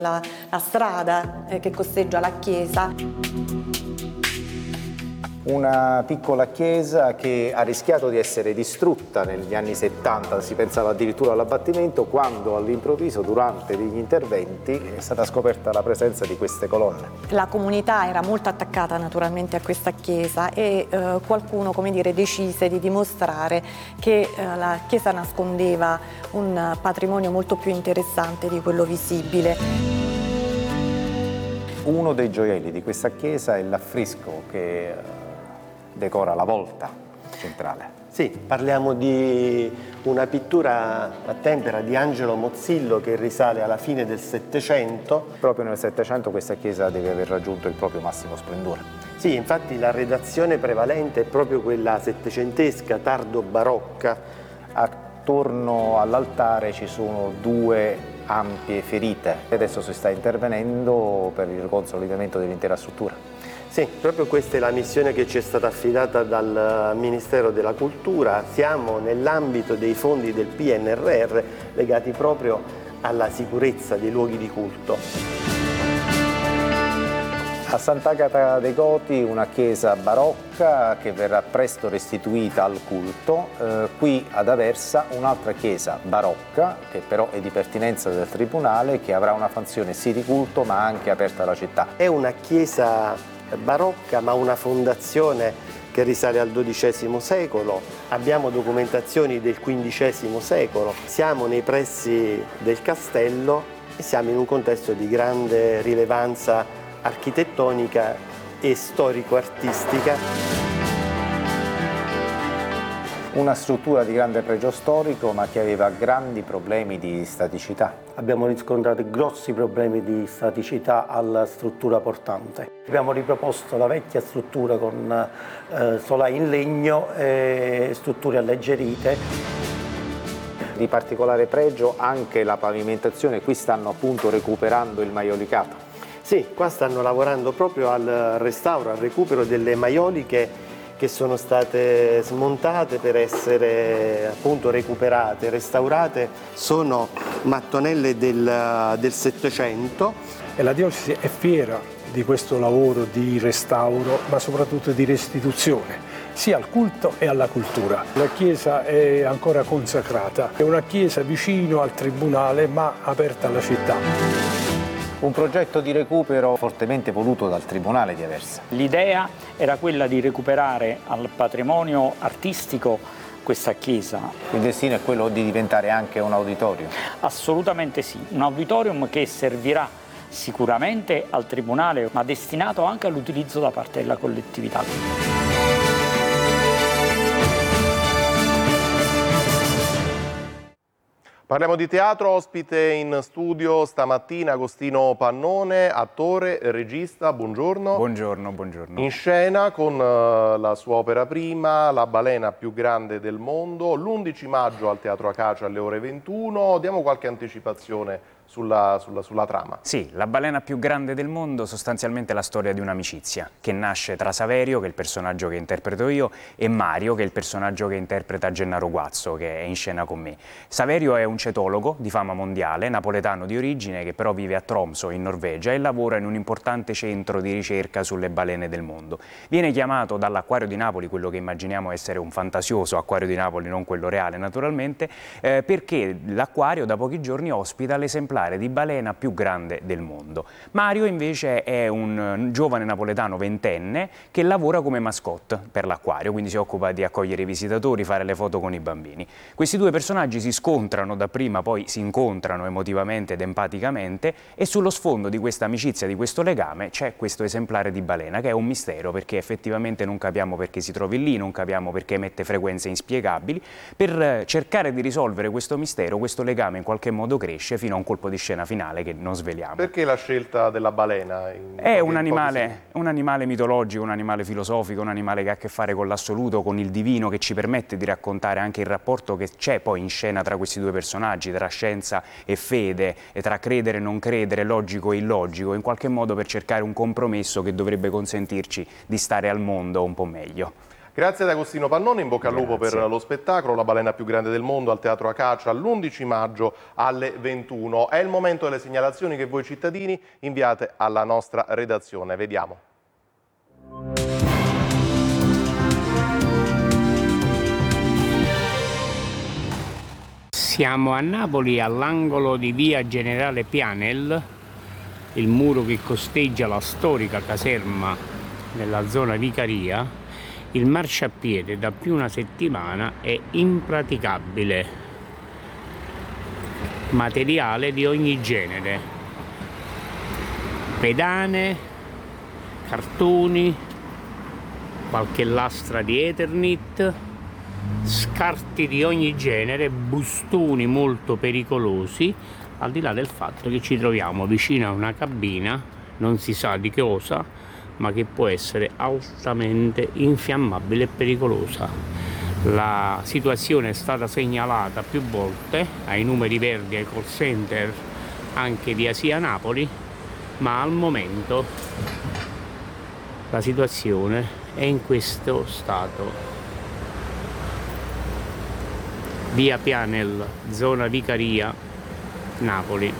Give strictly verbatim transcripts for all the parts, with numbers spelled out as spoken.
La, la strada eh, che costeggia la chiesa. Una piccola chiesa che ha rischiato di essere distrutta negli anni settanta, si pensava addirittura all'abbattimento, quando all'improvviso durante gli interventi è stata scoperta la presenza di queste colonne. La comunità era molto attaccata naturalmente a questa chiesa e eh, qualcuno, come dire, decise di dimostrare che eh, la chiesa nascondeva un patrimonio molto più interessante di quello visibile. Uno dei gioielli di questa chiesa è l'affresco che decora la volta centrale. Sì, parliamo di una pittura a tempera di Angelo Mozzillo che risale alla fine del Settecento. Proprio nel Settecento questa chiesa deve aver raggiunto il proprio massimo splendore. Sì, infatti la redazione prevalente è proprio quella settecentesca, tardo barocca. Attorno all'altare ci sono due ampie ferite e adesso si sta intervenendo per il consolidamento dell'intera struttura. Sì, proprio questa è la missione che ci è stata affidata dal Ministero della Cultura. Siamo nell'ambito dei fondi del P N R R legati proprio alla sicurezza dei luoghi di culto. A Sant'Agata dei Goti una chiesa barocca che verrà presto restituita al culto. Eh, qui ad Aversa un'altra chiesa barocca che però è di pertinenza del Tribunale, che avrà una funzione sì di culto ma anche aperta alla città. È una chiesa barocca ma una fondazione che risale al dodicesimo secolo, abbiamo documentazioni del quindicesimo secolo, siamo nei pressi del castello e siamo in un contesto di grande rilevanza architettonica e storico-artistica. Una struttura di grande pregio storico ma che aveva grandi problemi di staticità. Abbiamo riscontrato grossi problemi di staticità alla struttura portante. Abbiamo riproposto la vecchia struttura con eh, solai in legno e strutture alleggerite. Di particolare pregio anche la pavimentazione, qui stanno appunto recuperando il maioliccato. Sì, qua stanno lavorando proprio al restauro, al recupero delle maioliche che sono state smontate per essere appunto recuperate, restaurate. Sono mattonelle del, del Settecento. E la diocesi è fiera di questo lavoro di restauro, ma soprattutto di restituzione, sia al culto e alla cultura. La chiesa è ancora consacrata, è una chiesa vicino al Tribunale, ma aperta alla città. Un progetto di recupero fortemente voluto dal Tribunale di Aversa. L'idea era quella di recuperare al patrimonio artistico questa chiesa. Il destino è quello di diventare anche un auditorium? Assolutamente sì, un auditorium che servirà sicuramente al Tribunale, ma destinato anche all'utilizzo da parte della collettività. Parliamo di teatro, ospite in studio stamattina Agostino Pannone, attore, regista, buongiorno. Buongiorno, buongiorno. In scena con uh, la sua opera prima, La balena più grande del mondo, l'undici maggio al Teatro Acacia alle ore ventuno. Diamo qualche anticipazione sulla, sulla, sulla trama. Sì, La balena più grande del mondo sostanzialmente è la storia di un'amicizia che nasce tra Saverio, che è il personaggio che interpreto io, e Mario, che è il personaggio che interpreta Gennaro Guazzo, che è in scena con me. Saverio è un cetologo di fama mondiale, napoletano di origine, che però vive a Tromsø in Norvegia e lavora in un importante centro di ricerca sulle balene del mondo. Viene chiamato dall'Acquario di Napoli, quello che immaginiamo essere un fantasioso Acquario di Napoli, non quello reale naturalmente, eh, perché l'acquario da pochi giorni ospita l'esemplare di balena più grande del mondo. Mario invece è un giovane napoletano ventenne che lavora come mascotte per l'acquario, quindi si occupa di accogliere i visitatori, fare le foto con i bambini. Questi due personaggi si scontrano dapprima, poi si incontrano emotivamente ed empaticamente e sullo sfondo di questa amicizia, di questo legame, c'è questo esemplare di balena che è un mistero, perché effettivamente non capiamo perché si trovi lì, non capiamo perché emette frequenze inspiegabili. Per cercare di risolvere questo mistero, questo legame in qualche modo cresce fino a un colpo di scena finale che non sveliamo. Perché la scelta della balena? È un animale, un animale mitologico, un animale filosofico, un animale che ha a che fare con l'assoluto, con il divino, che ci permette di raccontare anche il rapporto che c'è poi in scena tra questi due personaggi, tra scienza e fede, e tra credere e non credere, logico e illogico, in qualche modo per cercare un compromesso che dovrebbe consentirci di stare al mondo un po' meglio. Grazie ad Agostino Pannone, in bocca al lupo per lo spettacolo La balena più grande del mondo al Teatro Acacia l'undici maggio alle ventuno. È il momento delle segnalazioni che voi cittadini inviate alla nostra redazione. Vediamo. Siamo a Napoli, all'angolo di via Generale Pianel, il muro che costeggia la storica caserma nella zona Vicaria. Il marciapiede da più di una settimana è impraticabile. Materiale di ogni genere. Pedane, cartoni, qualche lastra di Eternit, scarti di ogni genere, bustoni molto pericolosi, al di là del fatto che ci troviamo vicino a una cabina, non si sa di che cosa, ma che può essere altamente infiammabile e pericolosa. La situazione è stata segnalata più volte ai numeri verdi, ai call center anche di Asia Napoli, ma al momento la situazione è in questo stato. Via Pianel, zona Vicaria, Napoli.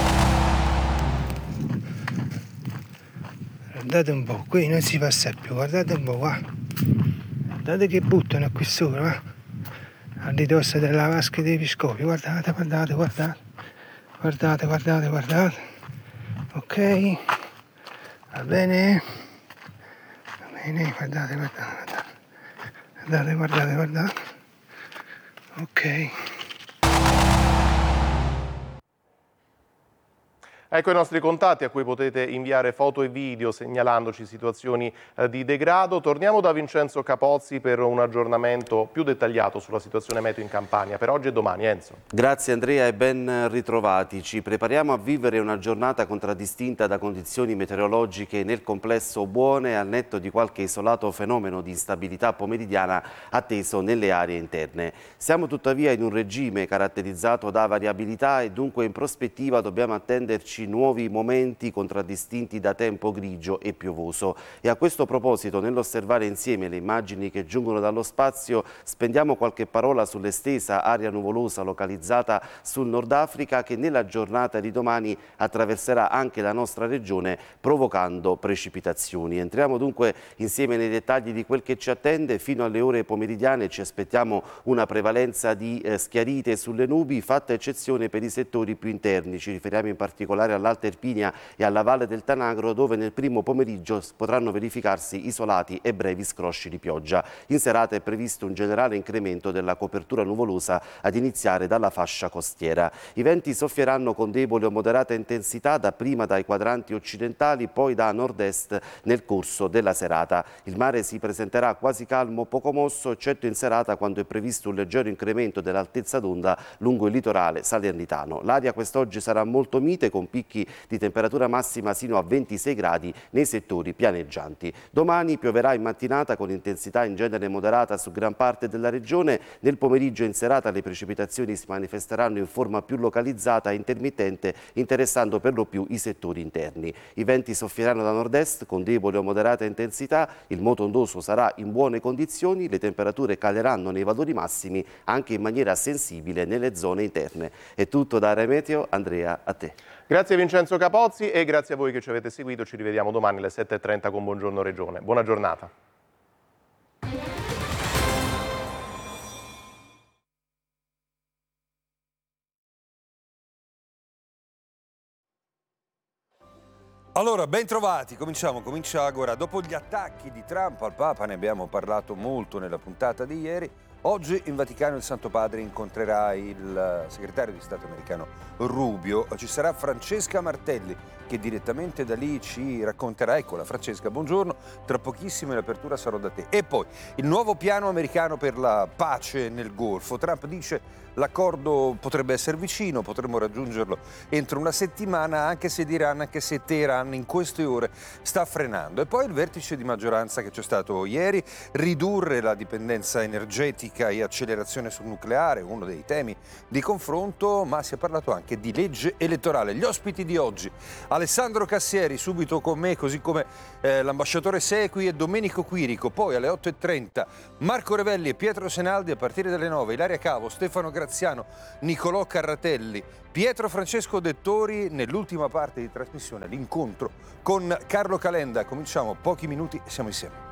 Guardate un po', qui non si passa più, guardate un po' qua. Guardate che buttano qui sopra, eh? A ridosso della vasca dei piscopi, guardate, guardate, guardate. Guardate, guardate, guardate. Ok. Va bene? Va bene, guardate, guardate, guardate. Guardate, guardate, guardate. Ok. Ecco i nostri contatti a cui potete inviare foto e video segnalandoci situazioni eh, di degrado. Torniamo da Vincenzo Capozzi per un aggiornamento più dettagliato sulla situazione meteo in Campania per oggi e domani. Enzo. Grazie Andrea e ben ritrovati. Ci prepariamo a vivere una giornata contraddistinta da condizioni meteorologiche nel complesso buone, al netto di qualche isolato fenomeno di instabilità pomeridiana atteso nelle aree interne. Siamo tuttavia in un regime caratterizzato da variabilità e dunque in prospettiva dobbiamo attenderci nuovi momenti contraddistinti da tempo grigio e piovoso. E a questo proposito, nell'osservare insieme le immagini che giungono dallo spazio, spendiamo qualche parola sull'estesa area nuvolosa localizzata sul Nord Africa che nella giornata di domani attraverserà anche la nostra regione provocando precipitazioni. Entriamo dunque insieme nei dettagli di quel che ci attende. Fino alle ore pomeridiane ci aspettiamo una prevalenza di eh, schiarite sulle nubi, fatta eccezione per i settori più interni. Ci riferiamo in particolare all'Alta Irpinia e alla Valle del Tanagro, dove nel primo pomeriggio potranno verificarsi isolati e brevi scrosci di pioggia. In serata è previsto un generale incremento della copertura nuvolosa ad iniziare dalla fascia costiera. I venti soffieranno con debole o moderata intensità, dapprima dai quadranti occidentali, poi da nord-est nel corso della serata. Il mare si presenterà quasi calmo, poco mosso, eccetto in serata, quando è previsto un leggero incremento dell'altezza d'onda lungo il litorale salernitano. L'aria quest'oggi sarà molto mite, con picchi di temperatura massima sino a ventisei gradi nei settori pianeggianti. Domani pioverà in mattinata con intensità in genere moderata su gran parte della regione. Nel pomeriggio e in serata le precipitazioni si manifesteranno in forma più localizzata e intermittente, interessando per lo più i settori interni. I venti soffieranno da nord-est con debole o moderata intensità, il moto ondoso sarà in buone condizioni, le temperature caleranno nei valori massimi anche in maniera sensibile nelle zone interne. È tutto da Area Meteo, Andrea, a te. Grazie Vincenzo Capozzi e grazie a voi che ci avete seguito. Ci rivediamo domani alle sette e trenta con Buongiorno Regione. Buona giornata. Allora, ben trovati, cominciamo, comincia Agora. Dopo gli attacchi di Trump al Papa, ne abbiamo parlato molto nella puntata di ieri, oggi in Vaticano il Santo Padre incontrerà il segretario di Stato americano Rubio. Ci sarà Francesca Martelli che direttamente da lì ci racconterà. Eccola Francesca, buongiorno, tra pochissimo in apertura sarò da te. E poi il nuovo piano americano per la pace nel Golfo. Trump dice l'accordo potrebbe essere vicino, potremmo raggiungerlo entro una settimana, anche se Iran, anche se Teheran in queste ore sta frenando. E poi il vertice di maggioranza che c'è stato ieri, ridurre la dipendenza energetica energetica e accelerazione sul nucleare, uno dei temi di confronto, ma si è parlato anche di legge elettorale. Gli ospiti di oggi: Alessandro Cassieri, subito con me, così come eh, l'ambasciatore Sequi e Domenico Quirico. Poi alle otto e trenta Marco Revelli e Pietro Senaldi, a partire dalle nove Ilaria Cavo, Stefano Graziano, Nicolò Carratelli, Pietro Francesco Dettori. Nell'ultima parte di trasmissione l'incontro con Carlo Calenda. Cominciamo pochi minuti e siamo insieme.